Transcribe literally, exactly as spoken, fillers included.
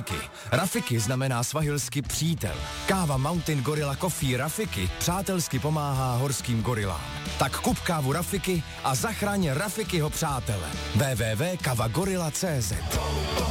Rafiki znamená svahilsky přítel. Káva Mountain Gorilla Coffee Rafiki přátelsky pomáhá horským gorilám. Tak kup kávu Rafiki a zachraň Rafikiho přátele. w w w tečka kava gorilla tečka cé zet